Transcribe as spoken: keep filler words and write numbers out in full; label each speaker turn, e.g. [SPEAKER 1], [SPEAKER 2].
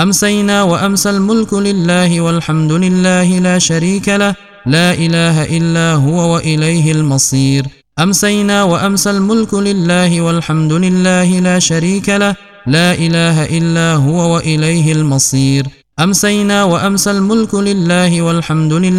[SPEAKER 1] أمسينا وأمسى الملك لله والحمد لله لا شريك له لا إله إلا هو وإليه المصير. أمسينا وأمسى الملك لله والحمد لله لا شريك له لا إله إلا هو وإليه المصير. أمسينا وأمسى الملك لله والحمد لله